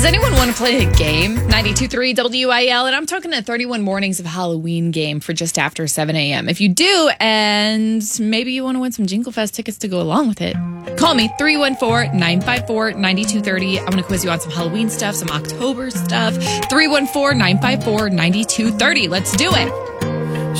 Does anyone want to play a game? 92.3 WIL, and I'm talking a 31 Mornings of Halloween game for just after 7 a.m. If you do, and maybe you want to win some Jingle Fest tickets to go along with it, call me, 314-954-9230. I want to quiz you on some Halloween stuff, some October stuff, 314-954-9230. Let's do it.